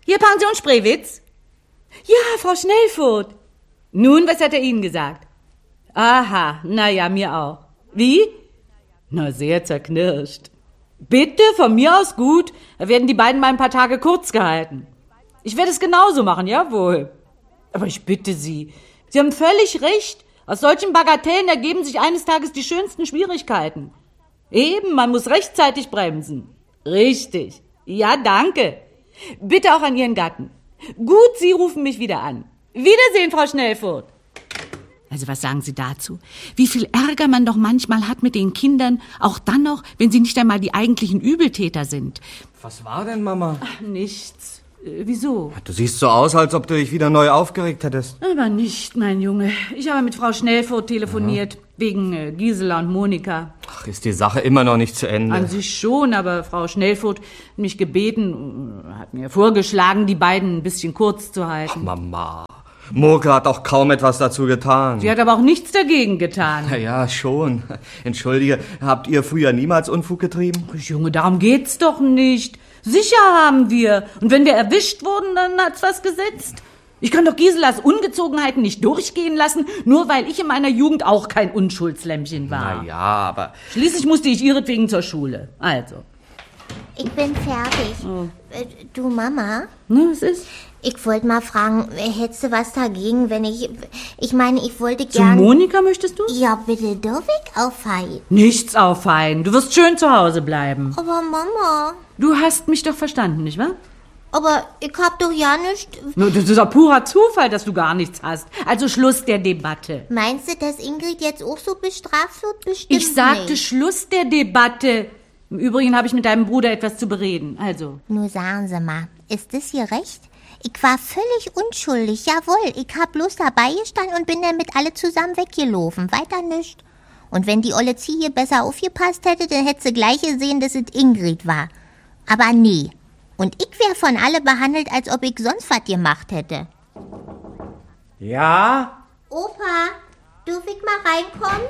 Hier, Pension Spreewitz? Ja, Frau Schnellfurt. Nun, was hat er Ihnen gesagt? Aha, naja, mir auch. Wie? Na, sehr zerknirscht. Bitte, von mir aus gut. Da werden die beiden mal ein paar Tage kurz gehalten. Ich werde es genauso machen, jawohl. Aber ich bitte Sie, Sie haben völlig recht. Aus solchen Bagatellen ergeben sich eines Tages die schönsten Schwierigkeiten. Eben, man muss rechtzeitig bremsen. Richtig. Ja, danke. Bitte auch an Ihren Gatten. Gut, Sie rufen mich wieder an. Wiedersehen, Frau Schnellfurt. Also was sagen Sie dazu? Wie viel Ärger man doch manchmal hat mit den Kindern, auch dann noch, wenn sie nicht einmal die eigentlichen Übeltäter sind. Was war denn, Mama? Ach, nichts. Wieso? Du siehst so aus, als ob du dich wieder neu aufgeregt hättest. Aber nicht, mein Junge. Ich habe mit Frau Schnellfurt telefoniert, wegen Gisela und Monika. Ach, ist die Sache immer noch nicht zu Ende? An sich schon, aber Frau Schnellfurt hat mich gebeten, hat mir vorgeschlagen, die beiden ein bisschen kurz zu halten. Ach, Mama, Murke hat auch kaum etwas dazu getan. Sie hat aber auch nichts dagegen getan. Ja, schon. Entschuldige, habt ihr früher niemals Unfug getrieben? Junge, darum geht's doch nicht. Sicher haben wir. Und wenn wir erwischt wurden, dann hat's was gesetzt. Ich kann doch Giselas Ungezogenheiten nicht durchgehen lassen, nur weil ich in meiner Jugend auch kein Unschuldslämmchen war. Na ja, aber... Schließlich musste ich ihretwegen zur Schule. Also. Ich bin fertig. Oh. Du, Mama? Was ist? Ich wollte mal fragen, hättest du was dagegen, wenn ich meine, ich wollte Zu gern... Monika möchtest du? Ja, bitte, darf ich aufheilen? Nichts aufheilen. Du wirst schön zu Hause bleiben. Aber Mama... Du hast mich doch verstanden, nicht wahr? Aber ich hab doch ja nichts... Das ist doch purer Zufall, dass du gar nichts hast. Also Schluss der Debatte. Meinst du, dass Ingrid jetzt auch so bestraft wird? Bestimmt Ich sagte nicht. Schluss der Debatte. Im Übrigen habe ich mit deinem Bruder etwas zu bereden. Also. Nur sagen Sie mal, ist das hier recht? Ich war völlig unschuldig, jawohl. Ich hab bloß dabei gestanden und bin dann mit alle zusammen weggelaufen. Weiter nicht. Und wenn die Olle Zieh hier besser aufgepasst hätte, dann hätte sie gleich gesehen, dass es Ingrid war. Aber nee. Und ich wär von alle behandelt, als ob ich sonst was gemacht hätte. Ja? Opa, darf ich mal reinkommen?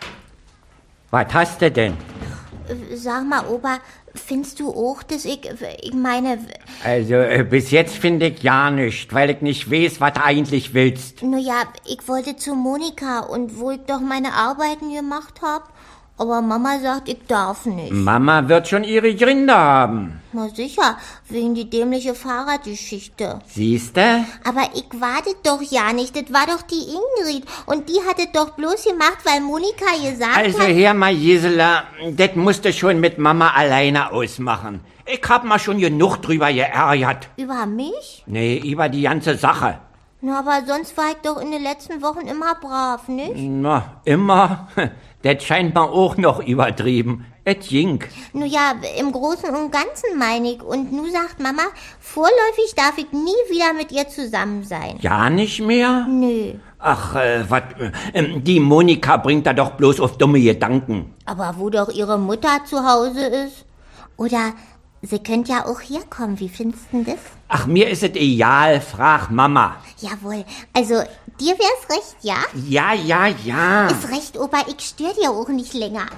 Was hast du denn? Sag mal, Opa, findest du auch, dass ich meine... Also, bis jetzt finde ich ja nicht, weil ich nicht weiß, was du eigentlich willst. Nun ja, ich wollte zu Monika und wo ich doch meine Arbeiten gemacht hab. Aber Mama sagt, ich darf nicht. Mama wird schon ihre Gründe haben. Na sicher, wegen die dämliche Fahrradgeschichte. Siehste? Aber ich war das doch ja nicht, das war doch die Ingrid. Und die hat es doch bloß gemacht, weil Monika gesagt Also, hat... hör mal, Gisela, das musst du schon mit Mama alleine ausmachen. Ich hab mal schon genug drüber geärgert. Über mich? Nee, über die ganze Sache. Na, aber sonst war ich doch in den letzten Wochen immer brav, nicht? Na, immer? Das scheint mir auch noch übertrieben. Es ging. Nun ja, im Großen und Ganzen meine ich. Und nu sagt Mama, vorläufig darf ich nie wieder mit ihr zusammen sein. Ja, nicht mehr? Nö. Ach, die Monika bringt da doch bloß auf dumme Gedanken. Aber wo doch ihre Mutter zu Hause ist? Oder sie könnt ja auch herkommen, wie findest du das? Ach, mir ist es egal, frag Mama. Jawohl, also dir wär's recht, ja? Ja. Ist recht, Opa, ich störe dir auch nicht länger.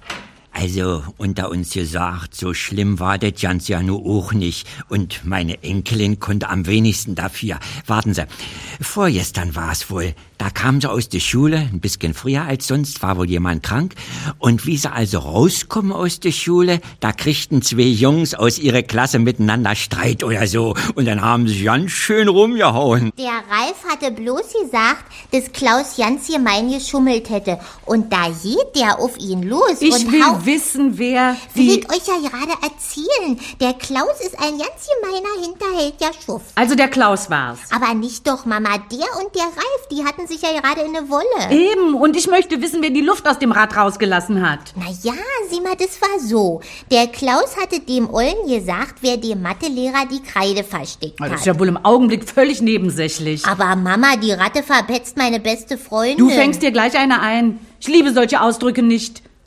Also, unter uns gesagt, so schlimm war das Ganze ja nur auch nicht. Und meine Enkelin konnte am wenigsten dafür. Warten Sie, vorgestern war es wohl. Da kam sie aus der Schule, ein bisschen früher als sonst, war wohl jemand krank. Und wie sie also rauskommen aus der Schule, da kriegten zwei Jungs aus ihrer Klasse miteinander Streit oder so. Und dann haben sie ganz schön rumgehauen. Der Ralf hatte bloß gesagt, dass Klaus ganz gemein geschummelt hätte. Und da geht der auf ihn los. Ich und will wissen, wer... Will ich euch ja gerade erzählen. Der Klaus ist ein ganz gemeiner, hinterhältiger Schuft. Also der Klaus war's. Aber nicht doch, Mama. Der und der Ralf, die hatten sich ja gerade in eine Wolle. Eben, und ich möchte wissen, wer die Luft aus dem Rad rausgelassen hat. Na ja, sieh mal, das war so. Der Klaus hatte dem Ollen gesagt, wer dem Mathelehrer die Kreide versteckt hat. Das ist ja wohl im Augenblick völlig nebensächlich. Aber Mama, die Ratte verpetzt meine beste Freundin. Du fängst dir gleich eine ein. Ich liebe solche Ausdrücke nicht.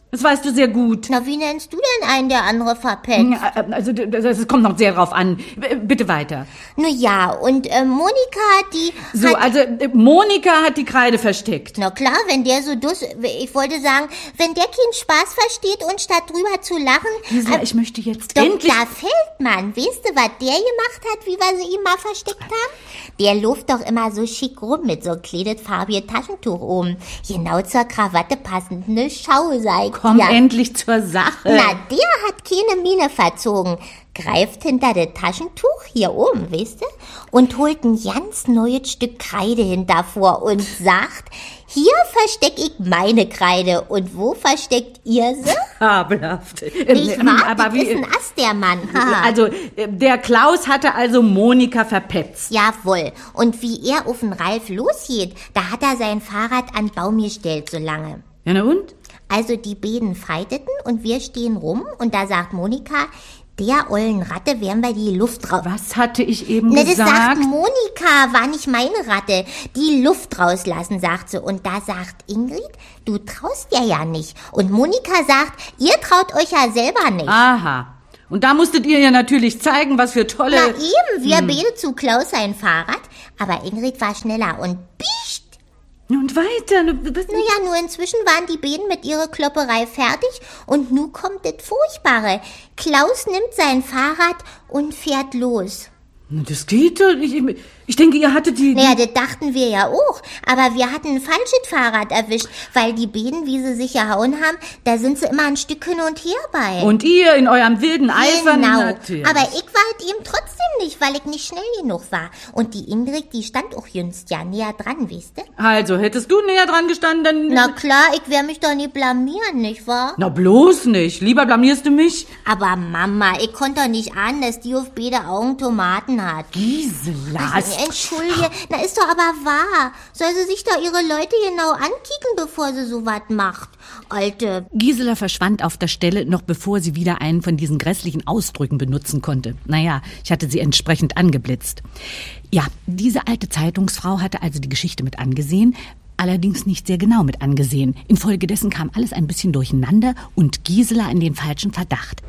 Das weißt du sehr gut. Na, wie nennst du denn einen, der andere verpetzt? Also, das kommt noch sehr drauf an. Bitte weiter. Na ja, und Monika, die So, hat... also, Monika hat die Kreide versteckt. Na klar, wenn der so ich wollte sagen, wenn der keinen Spaß versteht und statt drüber zu lachen... Gisela, ich möchte jetzt Dr. endlich... Feldmann, weißt du, was der gemacht hat, wie wir sie ihm mal versteckt haben? Der luft doch immer so schick rum mit so kleidetfarbigen Taschentuch oben. Genau zur Krawatte passend, ne Schau, sagt Komm ja. endlich zur Sache. Na, der hat keine Miene verzogen, greift hinter das Taschentuch hier oben, weißt du, und holt ein ganz neues Stück Kreide hintervor und sagt, hier versteck ich meine Kreide und wo versteckt ihr sie? Fabelhaft. Nicht wahr? Aber Das ist ein Ast, der Mann. Ha. Also, der Klaus hatte also Monika verpetzt. Jawohl. Und wie er auf den Ralf losgeht, da hat er sein Fahrrad an den Baum gestellt so lange. Ja, na und? Also die beiden feiteten und wir stehen rum und da sagt Monika, der ollen Ratte werden wir die Luft raus... Was hatte ich eben Ne, das sagt gesagt? Monika, war nicht meine Ratte. Die Luft rauslassen, sagt sie. Und da sagt Ingrid, du traust dir ja nicht. Und Monika sagt, ihr traut euch ja selber nicht. Aha. Und da musstet ihr ja natürlich zeigen, was für tolle... Na eben, wir beide zu Klaus sein Fahrrad. Aber Ingrid war schneller und biescht. Und weiter. Naja, nur inzwischen waren die beiden mit ihrer Klopperei fertig und nun kommt das Furchtbare. Klaus nimmt sein Fahrrad und fährt los. Das geht doch. Ich denke, ihr hattet die... Naja, das dachten wir ja auch. Aber wir hatten ein falsches Fahrrad erwischt, weil die beiden, wie sie sich gehauen haben, da sind sie immer ein Stück hin und her bei. Und ihr in eurem wilden Eifer... Genau. Natürlich. Aber ich war halt eben trotzdem nicht, weil ich nicht schnell genug war. Und die Ingrid, die stand auch jüngst ja näher dran, weißt du? Also, hättest du näher dran gestanden, dann... Na klar, ich werde mich doch nie blamieren, nicht wahr? Na, bloß nicht. Lieber blamierst du mich. Aber Mama, ich konnte doch nicht ahnen, dass die auf beide Augen Tomaten hat. Gisela. Entschuldige, na ist doch aber wahr. Soll sie sich doch ihre Leute genau ankicken, bevor sie so was macht? Alte... Gisela verschwand auf der Stelle, noch bevor sie wieder einen von diesen grässlichen Ausdrücken benutzen konnte. Naja, ich hatte sie entsprechend angeblitzt. Ja, diese alte Zeitungsfrau hatte also die Geschichte mit angesehen, allerdings nicht sehr genau mit angesehen. Infolgedessen kam alles ein bisschen durcheinander und Gisela in den falschen Verdacht.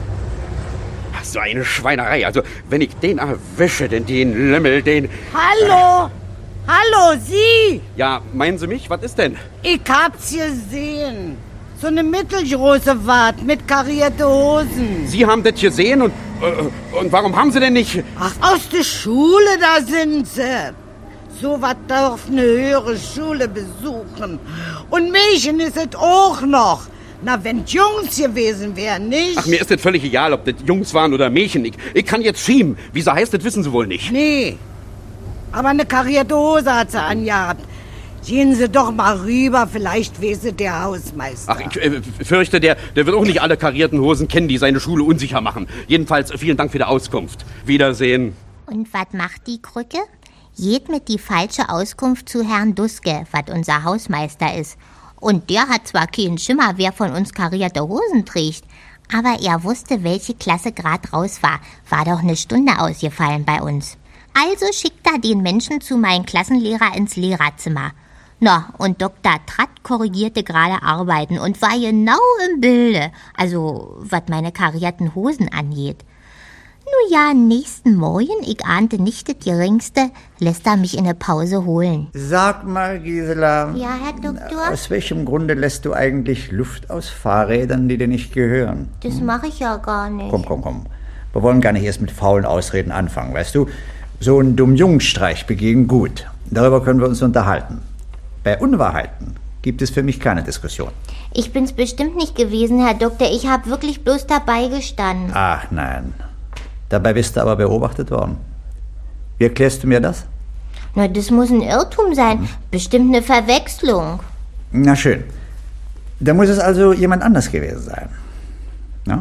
Ach, so eine Schweinerei. Also, wenn ich den erwische, den Lümmel, den... Hallo? Hallo, Sie? Ja, meinen Sie mich? Was ist denn? Ich hab's gesehen. So eine mittelgroße Wart mit karierte Hosen. Sie haben das gesehen und warum haben Sie denn nicht... Ach, aus der Schule, da sind sie. So was darf eine höhere Schule besuchen. Und Mädchen ist es auch noch. Na, wenn Jungs gewesen wären, nicht? Ach, mir ist das völlig egal, ob das Jungs waren oder Mädchen. Ich kann jetzt schieben. Wie sie heißt, das wissen Sie wohl nicht. Nee. Aber eine karierte Hose hat sie angehabt. Gehen Sie doch mal rüber, vielleicht weiß es der Hausmeister. Ach, ich fürchte, der wird auch nicht alle karierten Hosen kennen, die seine Schule unsicher machen. Jedenfalls vielen Dank für die Auskunft. Wiedersehen. Und was macht die Krücke? Geht mit die falsche Auskunft zu Herrn Duske, was unser Hausmeister ist. Und der hat zwar keinen Schimmer, wer von uns karierte Hosen trägt, aber er wusste, welche Klasse grad raus war. War doch eine Stunde ausgefallen bei uns. Also schickt er den Menschen zu meinem Klassenlehrer ins Lehrerzimmer. Na, und Dr. Tratt korrigierte gerade Arbeiten und war genau im Bilde, also was meine karierten Hosen angeht. Nun ja, nächsten Morgen, ich ahnte nicht das Geringste, lässt er mich in eine Pause holen. Sag mal, Gisela. Ja, Herr Doktor? Aus welchem Grunde lässt du eigentlich Luft aus Fahrrädern, die dir nicht gehören? Das mache ich ja gar nicht. Komm. Wir wollen gar nicht erst mit faulen Ausreden anfangen, weißt du? So einen dummen Jungenstreich begehen gut. Darüber können wir uns unterhalten. Bei Unwahrheiten gibt es für mich keine Diskussion. Ich bin's bestimmt nicht gewesen, Herr Doktor. Ich habe wirklich bloß dabei gestanden. Ach nein. Dabei bist du aber beobachtet worden. Wie erklärst du mir das? Na, das muss ein Irrtum sein. Bestimmt eine Verwechslung. Na schön. Da muss es also jemand anders gewesen sein. Na?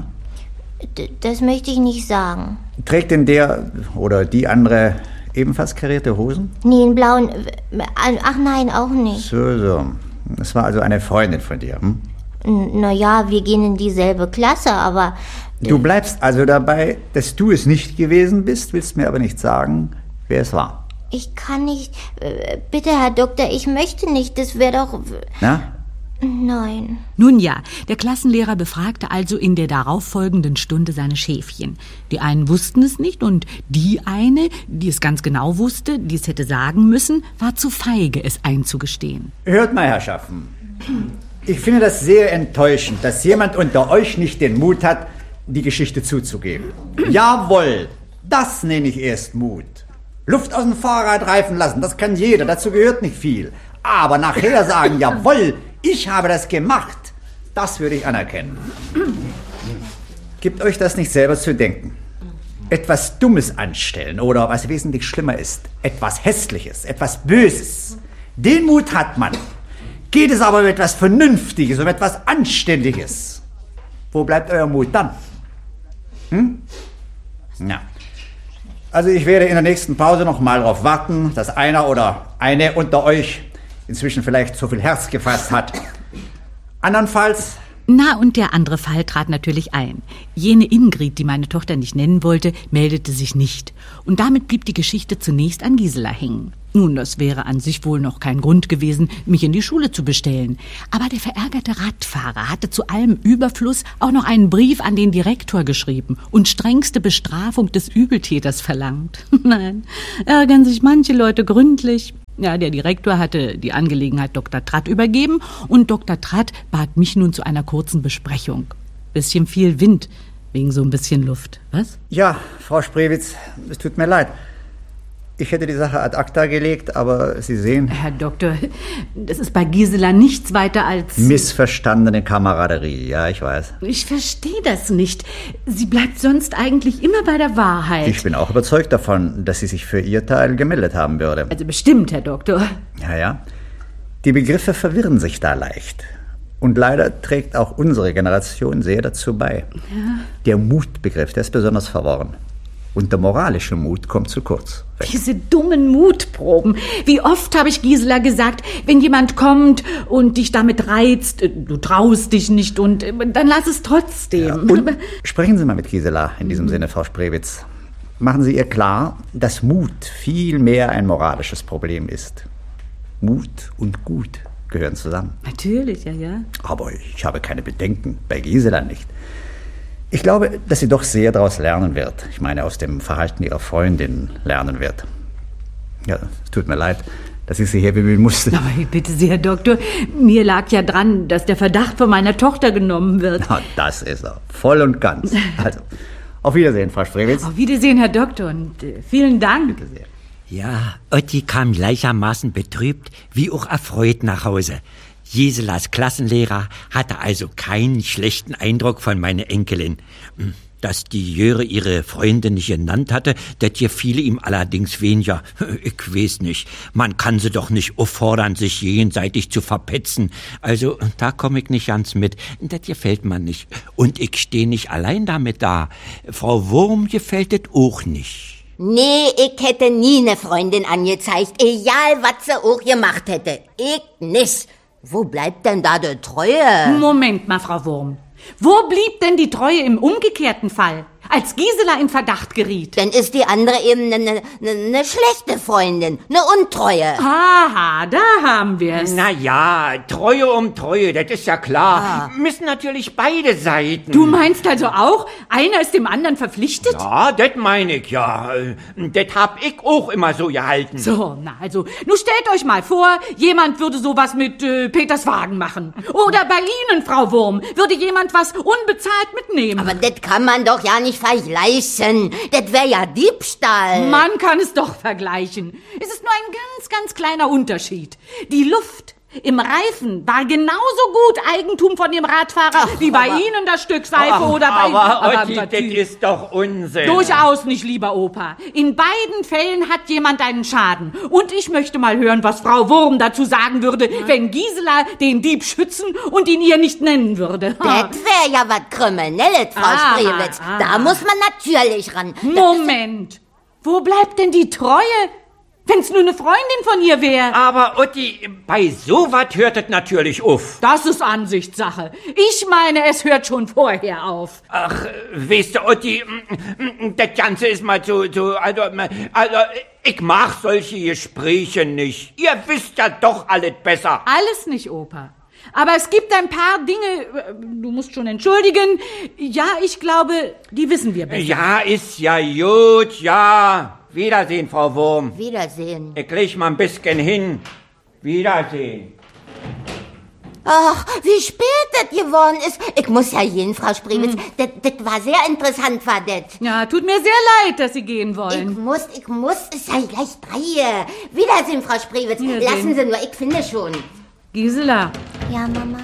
Das möchte ich nicht sagen. Trägt denn der oder die andere ebenfalls karierte Hosen? Nee, einen blauen... Ach nein, auch nicht. So. Das war also eine Freundin von dir, hm? Naja, wir gehen in dieselbe Klasse, aber... Du bleibst also dabei, dass du es nicht gewesen bist, willst mir aber nicht sagen, wer es war. Ich kann nicht... Bitte, Herr Doktor, ich möchte nicht, das wäre doch... Na? Nein. Nun ja, der Klassenlehrer befragte also in der darauffolgenden Stunde seine Schäfchen. Die einen wussten es nicht und die eine, die es ganz genau wusste, die es hätte sagen müssen, war zu feige, es einzugestehen. Hört mal, Herrschaften. Ich finde das sehr enttäuschend, dass jemand unter euch nicht den Mut hat, die Geschichte zuzugeben. Jawohl, das nenne ich erst Mut. Luft aus dem Fahrrad reifen lassen, das kann jeder, dazu gehört nicht viel. Aber nachher sagen, jawohl, ich habe das gemacht, das würde ich anerkennen. Gibt euch das nicht selber zu denken? Etwas Dummes anstellen oder, was wesentlich schlimmer ist, etwas Hässliches, etwas Böses. Den Mut hat man. Geht es aber um etwas Vernünftiges, um etwas Anständiges. Wo bleibt euer Mut dann? Ja. Also ich werde in der nächsten Pause noch mal darauf warten, dass einer oder eine unter euch inzwischen vielleicht so viel Herz gefasst hat. Andernfalls... Na, und der andere Fall trat natürlich ein. Jene Ingrid, die meine Tochter nicht nennen wollte, meldete sich nicht. Und damit blieb die Geschichte zunächst an Gisela hängen. Nun, das wäre an sich wohl noch kein Grund gewesen, mich in die Schule zu bestellen. Aber der verärgerte Radfahrer hatte zu allem Überfluss auch noch einen Brief an den Direktor geschrieben und strengste Bestrafung des Übeltäters verlangt. Nein, ärgern sich manche Leute gründlich. Ja, der Direktor hatte die Angelegenheit Dr. Tratt übergeben und Dr. Tratt bat mich nun zu einer kurzen Besprechung. Bisschen viel Wind, wegen so ein bisschen Luft. Was? Ja, Frau Spreewitz, es tut mir leid. Ich hätte die Sache ad acta gelegt, aber Sie sehen... Herr Doktor, das ist bei Gisela nichts weiter als... Missverstandene Kameraderie, ja, ich weiß. Ich verstehe das nicht. Sie bleibt sonst eigentlich immer bei der Wahrheit. Ich bin auch überzeugt davon, dass sie sich für ihr Teil gemeldet haben würde. Also bestimmt, Herr Doktor. Ja. Die Begriffe verwirren sich da leicht. Und leider trägt auch unsere Generation sehr dazu bei. Ja. Der Mutbegriff, der ist besonders verworren. Und der moralische Mut kommt zu kurz. Diese dummen Mutproben. Wie oft habe ich Gisela gesagt, wenn jemand kommt und dich damit reizt, du traust dich nicht und dann lass es trotzdem. Ja, und sprechen Sie mal mit Gisela in diesem Sinne, Frau Spreewitz. Machen Sie ihr klar, dass Mut viel mehr ein moralisches Problem ist. Mut und Gut gehören zusammen. Natürlich, ja. Aber ich habe keine Bedenken, bei Gisela nicht. Ich glaube, dass sie doch sehr daraus lernen wird. Ich meine, aus dem Verhalten ihrer Freundin lernen wird. Ja, es tut mir leid, dass ich sie hier bemühen musste. Aber bitte sehr, Herr Doktor, mir lag ja dran, dass der Verdacht von meiner Tochter genommen wird. Na, das ist er, voll und ganz. Also, auf Wiedersehen, Frau Spreewitz. Auf Wiedersehen, Herr Doktor, und vielen Dank. Bitte sehr. Ja, Otti kam gleichermaßen betrübt wie auch erfreut nach Hause. Giselas Klassenlehrer hatte also keinen schlechten Eindruck von meiner Enkelin. Dass die Jöre ihre Freundin nicht genannt hatte, das gefiel ihm allerdings weniger. Ich weiß nicht, man kann sie doch nicht auffordern, sich jenseitig zu verpetzen. Also, da komme ich nicht ganz mit. Das gefällt mir nicht. Und ich stehe nicht allein damit da. Frau Wurm gefällt das auch nicht. Nee, ich hätte nie ne Freundin angezeigt, egal was sie auch gemacht hätte. Ich nicht. Wo bleibt denn da die Treue? Moment mal, Frau Wurm. Wo blieb denn die Treue im umgekehrten Fall, als Gisela in Verdacht geriet? Dann ist die andere eben ne schlechte Freundin, ne Untreue. Aha, da haben wir's. Na ja, Treue um Treue, das ist ja klar. Müssen natürlich beide Seiten. Du meinst also auch, einer ist dem anderen verpflichtet? Ja, das meine ich ja. Das hab ich auch immer so gehalten. So, na also, nun stellt euch mal vor, jemand würde sowas mit Peters Wagen machen. Oder bei Ihnen, Frau Wurm, würde jemand was unbezahlt mitnehmen. Aber das kann man doch ja nicht vergleichen. Das wäre ja Diebstahl. Man kann es doch vergleichen. Es ist nur ein ganz, ganz kleiner Unterschied. Die Luft im Reifen war genauso gut Eigentum von dem Radfahrer wie bei Ihnen das Stück Seife oder bei... Aber Otti, das ist doch Unsinn. Durchaus nicht, lieber Opa. In beiden Fällen hat jemand einen Schaden. Und ich möchte mal hören, was Frau Wurm dazu sagen würde, wenn Gisela den Dieb schützen und ihn ihr nicht nennen würde. Das wäre ja was Kriminelles, Frau Spreewitz. Da muss man natürlich ran. Moment. Wo bleibt denn die Treue? Wenn's nur eine Freundin von ihr wäre. Aber Otti, bei sowas hört es natürlich auf. Das ist Ansichtssache. Ich meine, es hört schon vorher auf. Ach, weißt du, Otti, das Ganze ist mal also, ich mag solche Gespräche nicht. Ihr wisst ja doch alles besser. Alles nicht, Opa. Aber es gibt ein paar Dinge, du musst schon entschuldigen. Ja, ich glaube, die wissen wir besser. Ja, ist ja gut, ja. Wiedersehen, Frau Wurm. Wiedersehen. Ich leg mal ein bisschen hin. Wiedersehen. Ach, wie spät das geworden ist. Ich muss ja gehen, Frau Spreewitz. Das war sehr interessant, war das. Ja, tut mir sehr leid, dass Sie gehen wollen. Ich muss, es sei gleich 3. Wiedersehen, Frau Spreewitz. Wiedersehen. Lassen Sie nur, ich finde schon. Gisela, Ja, Mama.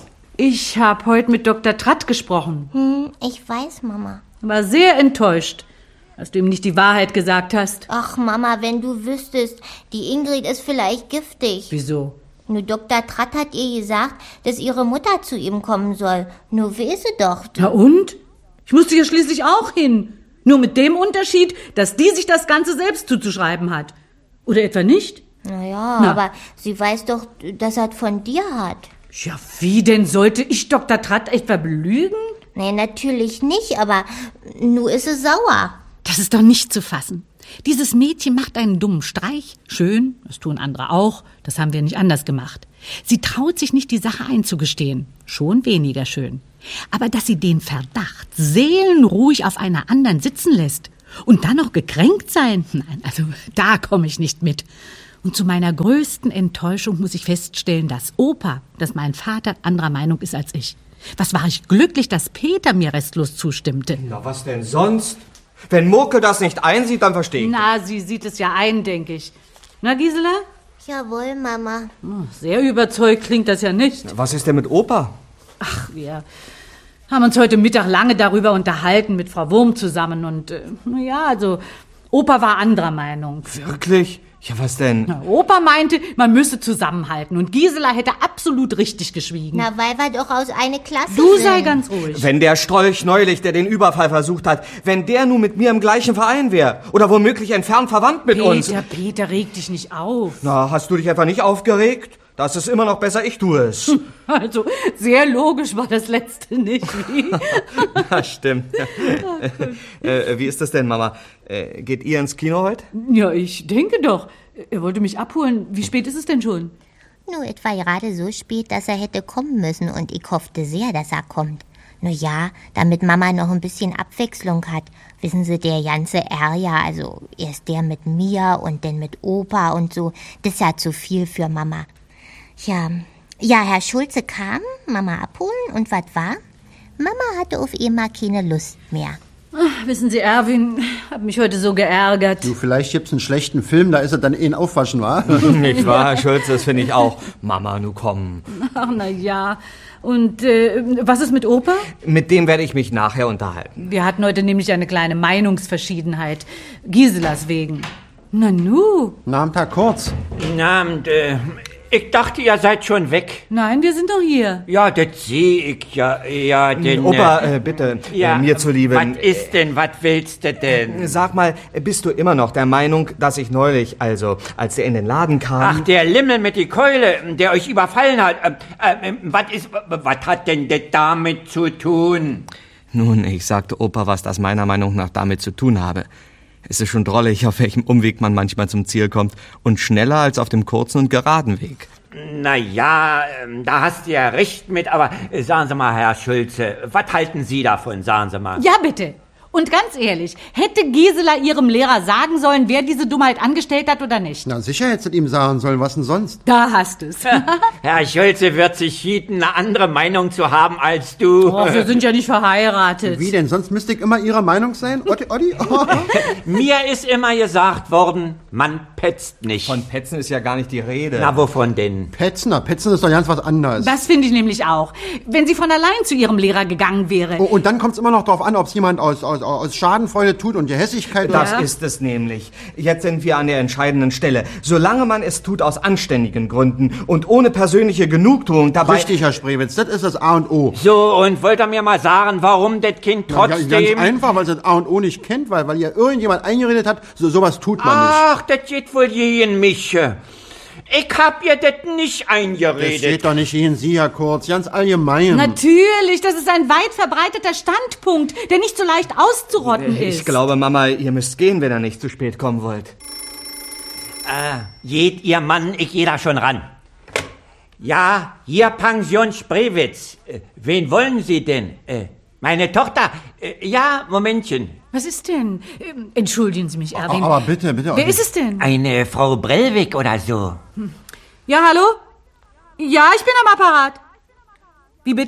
ich habe heute mit Dr. Tratt gesprochen. Ich weiß, Mama. War sehr enttäuscht, dass du ihm nicht die Wahrheit gesagt hast. Ach, Mama, wenn du wüsstest, die Ingrid ist vielleicht giftig. Wieso? Nur Dr. Tratt hat ihr gesagt, dass ihre Mutter zu ihm kommen soll. Nur weiß sie doch. Na und? Ich musste ja schließlich auch hin. Nur mit dem Unterschied, dass die sich das Ganze selbst zuzuschreiben hat. Oder etwa nicht? Naja, Na. aber sie weiß doch, dass er von dir hat. Ja, wie denn sollte ich Dr. Tratt etwa belügen? Nee, natürlich nicht, aber nur ist sie sauer. Das ist doch nicht zu fassen. Dieses Mädchen macht einen dummen Streich. Schön, das tun andere auch. Das haben wir nicht anders gemacht. Sie traut sich nicht, die Sache einzugestehen. Schon weniger schön. Aber dass sie den Verdacht seelenruhig auf einer anderen sitzen lässt und dann noch gekränkt sein, nein, also da komme ich nicht mit. Und zu meiner größten Enttäuschung muss ich feststellen, dass mein Vater anderer Meinung ist als ich. Was war ich glücklich, dass Peter mir restlos zustimmte. Na, was denn sonst? Wenn Murke das nicht einsieht, dann verstehe ich. Na, sie sieht es ja ein, denke ich. Na, Gisela? Jawohl, Mama. Sehr überzeugt klingt das ja nicht. Was ist denn mit Opa? Ach, wir haben uns heute Mittag lange darüber unterhalten mit Frau Wurm zusammen und, also, Opa war anderer Meinung. Wirklich? Ja, was denn? Na, Opa meinte, man müsse zusammenhalten und Gisela hätte absolut richtig geschwiegen. Na, weil wir doch aus einer Klasse Du sind. sei ganz ruhig. Wenn der Strolch neulich, der den Überfall versucht hat, wenn der nun mit mir im gleichen Verein wäre oder womöglich entfernt verwandt mit uns. Peter, reg dich nicht auf. Na, hast du dich etwa nicht aufgeregt? Das ist immer noch besser, ich tue es. Also, sehr logisch war das Letzte nicht, wie? Ja, stimmt. Wie ist das denn, Mama? Geht ihr ins Kino heute? Ja, ich denke doch. Er wollte mich abholen. Wie spät ist es denn schon? Nur, es war gerade so spät, dass er hätte kommen müssen und ich hoffte sehr, dass er kommt. Nur ja, damit Mama noch ein bisschen Abwechslung hat. Wissen Sie, der ganze Ärger, also erst der mit mir und dann mit Opa und so, das ist ja zu viel für Mama. Ja, Herr Schulze kam, Mama abholen und was war? Mama hatte auf einmal keine Lust mehr. Ach, wissen Sie, Erwin, hat mich heute so geärgert. Du, vielleicht gibt's einen schlechten Film, da ist er dann eh ein Aufwaschen, wa? Nicht wahr, Herr Schulze, das finde ich auch. Mama, nu komm. Ach, na ja. Und was ist mit Opa? Mit dem werde ich mich nachher unterhalten. Wir hatten heute nämlich eine kleine Meinungsverschiedenheit. Giselas wegen. Nanu. Nachmittag kurz. Na, ich dachte, ihr seid schon weg. Nein, wir sind doch hier. Ja, das sehe ich ja, denn... Opa, bitte, mir zuliebe. Was ist denn, was willst du denn? Sag mal, bist du immer noch der Meinung, dass ich neulich, also als er in den Laden kam... Ach, der Limmel mit die Keule, der euch überfallen hat. Was hat denn das damit zu tun? Nun, ich sagte Opa, was das meiner Meinung nach damit zu tun habe. Es ist schon drollig, auf welchem Umweg man manchmal zum Ziel kommt. Und schneller als auf dem kurzen und geraden Weg. Na ja, da hast du ja recht mit, aber sagen Sie mal, Herr Schulze, was halten Sie davon, sagen Sie mal? Ja, bitte. Und ganz ehrlich, hätte Gisela ihrem Lehrer sagen sollen, wer diese Dummheit angestellt hat oder nicht? Na sicher hättest du ihm sagen sollen, was denn sonst? Da hast du's. Herr Schulze wird sich hüten, eine andere Meinung zu haben als du. Oh, wir sind ja nicht verheiratet. Wie denn? Sonst müsste ich immer Ihrer Meinung sein? Oddi? Mir ist immer gesagt worden, man petzt nicht. Von Petzen ist ja gar nicht die Rede. Na, wovon denn? Petzen ist doch ganz was anderes. Das finde ich nämlich auch. Wenn sie von allein zu ihrem Lehrer gegangen wäre. Oh, und dann kommt es immer noch darauf an, ob es jemand aus Schadenfreude tut und Gehässigkeit. Das ist es nämlich. Jetzt sind wir an der entscheidenden Stelle. Solange man es tut aus anständigen Gründen und ohne persönliche Genugtuung dabei... Richtig, Herr Spreewitz, das ist das A und O. So, und wollt ihr mir mal sagen, warum das Kind trotzdem... Ja, ganz einfach, weil es das A und O nicht kennt, weil ihr irgendjemand eingeredet hat, sowas tut man nicht. Ach, das geht wohl gegen mich. Ich hab ihr das nicht eingeredet. Das geht doch nicht gegen Sie, Herr Kurz, ganz allgemein. Natürlich, das ist ein weit verbreiteter Standpunkt, der nicht so leicht auszurotten ist. Ich glaube, Mama, ihr müsst gehen, wenn ihr nicht zu spät kommen wollt. Geht ihr Mann, ich geh da schon ran. Ja, hier Pension Spreewitz. Wen wollen Sie denn? Meine Tochter. Ja, Momentchen. Was ist denn? Entschuldigen Sie mich, Erwin. Aber bitte. Wer ist es denn? Eine Frau Brellwig oder so. Ja, hallo? Ja, ich bin am Apparat. Wie bitte?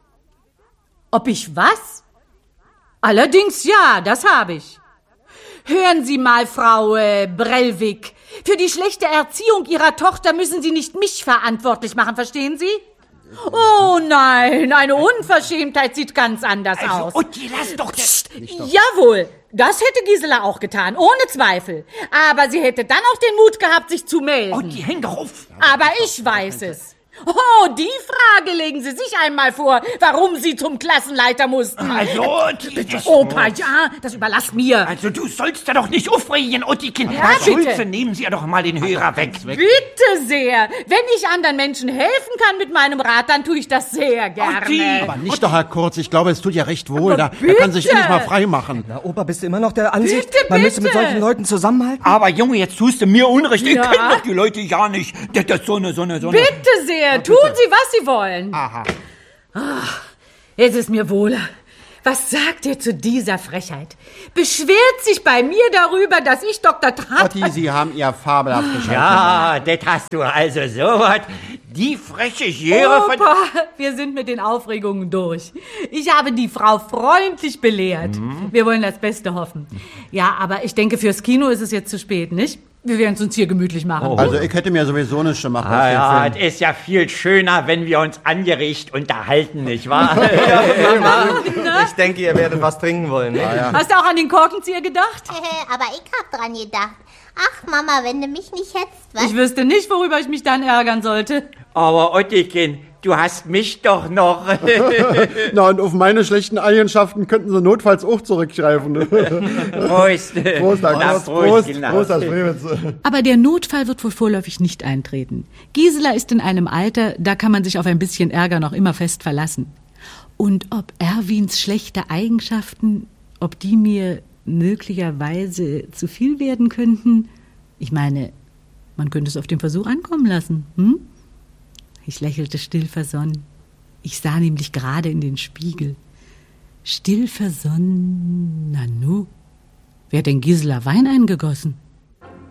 Ob ich was? Allerdings ja, das habe ich. Hören Sie mal, Frau Brellwig. Für die schlechte Erziehung Ihrer Tochter müssen Sie nicht mich verantwortlich machen, verstehen Sie? Oh nein, eine Unverschämtheit sieht ganz anders aus. Utti, lass doch das. Jawohl, das hätte Gisela auch getan, ohne Zweifel. Aber sie hätte dann auch den Mut gehabt, sich zu melden. Utti, häng doch auf. Aber ich weiß es. Oh, die Frage legen Sie sich einmal vor, warum Sie zum Klassenleiter mussten. Also, Utti. Opa, ja, das überlass mir. Also, du sollst da doch nicht aufregen, Uttikin. Ja, bitte. Schulze, nehmen Sie ja doch mal den Hörer weg. Bitte sehr. Wenn ich anderen Menschen helfen kann mit meinem Rat, dann tue ich das sehr gerne. Utti. Aber nicht doch, Herr Kurz. Ich glaube, es tut ja recht wohl. Aber Er kann sich bitte. endlich mal frei machen. Na, Opa, bist du immer noch der Ansicht, Bitte, man müsste mit bitte. solchen Leuten zusammenhalten? Aber Junge, jetzt tust du mir Unrecht. Ich Ja. kenne doch die Leute ja nicht. Das ist so eine. Bitte sehr, tun Sie, was Sie wollen. Aha. Jetzt ist mir wohler. Was sagt ihr zu dieser Frechheit? Beschwert sich bei mir darüber, dass ich Dr. Trapp... Otti, Sie haben ihr fabelhaft geschafft. Ja, das hast du also sowas. Die freche Jöre von... Opa, wir sind mit den Aufregungen durch. Ich habe die Frau freundlich belehrt. Wir wollen das Beste hoffen. Ja, aber ich denke, fürs Kino ist es jetzt zu spät, nicht? Wir werden es uns hier gemütlich machen. Also ich hätte mir sowieso nicht gemacht. aus dem Ja, Film. es ist ja viel schöner, wenn wir uns angeregt unterhalten, nicht wahr? Ich denke, ihr werdet was trinken wollen. Ne? Hast du auch an den Korkenzieher gedacht? Aber ich hab dran gedacht. Ach, Mama, wenn du mich nicht hetzt, was? Ich wüsste nicht, worüber ich mich dann ärgern sollte. Aber Ottikin, du hast mich doch noch. Na, und auf meine schlechten Eigenschaften könnten Sie notfalls auch zurückgreifen. Prost. Prost, Herr Na, Kurz. Prost, Kinder. Prost, Herr Spreewitz. Aber der Notfall wird wohl vorläufig nicht eintreten. Gisela ist in einem Alter, da kann man sich auf ein bisschen Ärger noch immer fest verlassen. Und ob Erwins schlechte Eigenschaften, ob die mir möglicherweise zu viel werden könnten? Ich meine, man könnte es auf den Versuch ankommen lassen, hm? Ich lächelte still versonnen. Ich sah nämlich gerade in den Spiegel. Still versonnen, Nanu. Wer hat denn Gisela Wein eingegossen?